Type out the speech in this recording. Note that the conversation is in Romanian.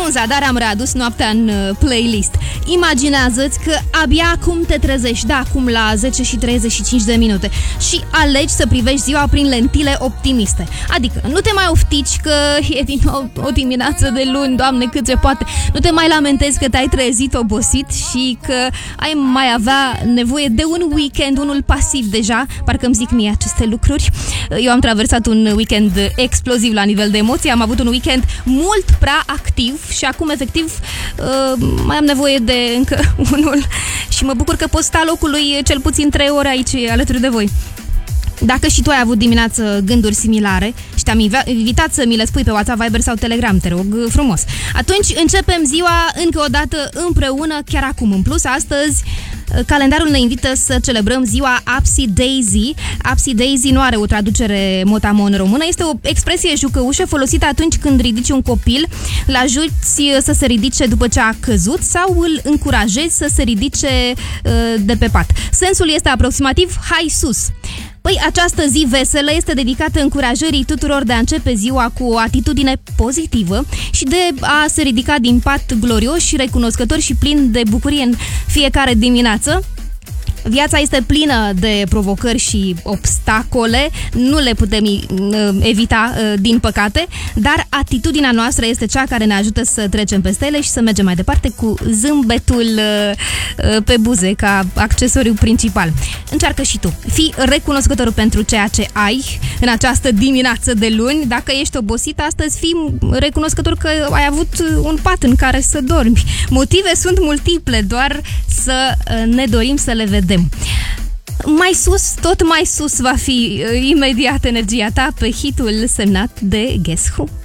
Zadar am readus noaptea în playlist. Imaginează-ți că abia acum te trezești, da, acum la 10 și 35 de minute, și alegi să privești ziua prin lentile optimiste. Adică nu te mai oftici că e din nou o dimineață de luni, Doamne, cât se poate. Nu te mai lamentezi că te-ai trezit obosit și că ai mai avea nevoie de un weekend, unul pasiv deja. Parcă îmi zic mie aceste lucruri. Eu am traversat un weekend exploziv la nivel de emoții, am avut un weekend mult prea activ și acum efectiv mai am nevoie de încă unul și mă bucur că pot sta locului cel puțin 3 ore aici alături de voi. Dacă și tu ai avut dimineață gânduri similare și te-am invitat să mi le spui pe WhatsApp, Viber sau Telegram, te rog frumos, atunci începem ziua încă o dată împreună, chiar acum. În plus, astăzi calendarul ne invită să celebrăm ziua Upsy Daisy. Upsy Daisy nu are o traducere mot-a-mot în română, este o expresie jucăușă folosită atunci când ridici un copil, îl ajuți să se ridice după ce a căzut sau îl încurajezi să se ridice de pe pat. Sensul este aproximativ hai sus. Păi, această zi veselă este dedicată încurajării tuturor de a începe ziua cu o atitudine pozitivă și de a se ridica din pat glorios și recunoscător și plin de bucurie în fiecare dimineață. Viața este plină de provocări și obstacole, nu le putem evita, din păcate, dar atitudinea noastră este cea care ne ajută să trecem peste ele și să mergem mai departe cu zâmbetul pe buze ca accesoriu principal. Încearcă și tu. Fii recunoscător pentru ceea ce ai în această dimineață de luni. Dacă ești obosit astăzi, fii recunoscător că ai avut un pat în care să dormi. Motive sunt multiple, doar să ne dorim să le vedem. Mai sus, tot mai sus va fi imediat energia ta pe hitul semnat de Guess Who.